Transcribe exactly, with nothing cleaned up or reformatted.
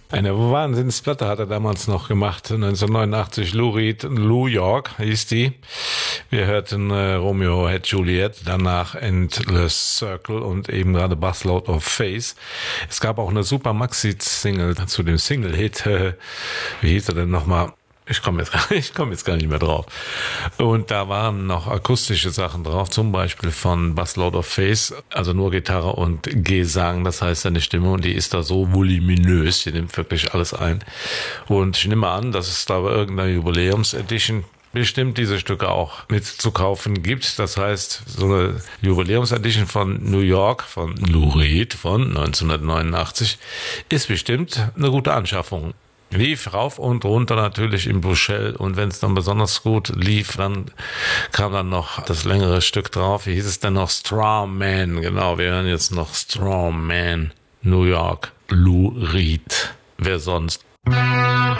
Eine Wahnsinnsplatte hat er damals noch gemacht, neunzehnhundertneunundachtzig, Lou Reed, New York hieß die. Wir hörten äh, Romeo had Juliet, danach Endless Circle und eben gerade Busload of Faith. Es gab auch eine super Maxi-Single zu dem Single-Hit, äh, wie hieß er denn nochmal? Ich komme jetzt, ich komme jetzt gar nicht mehr drauf. Und da waren noch akustische Sachen drauf, zum Beispiel von Busload of Faith, also nur Gitarre und Gesang, das heißt seine Stimme, und die ist da so voluminös, die nimmt wirklich alles ein. Und ich nehme an, dass es da bei irgendeiner Jubiläums-Edition bestimmt diese Stücke auch mitzukaufen gibt. Das heißt, so eine Jubiläums-Edition von New York, von Lou Reed von neunzehnhundertneunundachtzig, ist bestimmt eine gute Anschaffung. Lief rauf und runter natürlich im Bushell, und wenn es dann besonders gut lief, dann kam dann noch das längere Stück drauf. Wie hieß es denn noch? Straw Man. Genau, wir hören jetzt noch Straw Man, New York, Lou Reed. Wer sonst?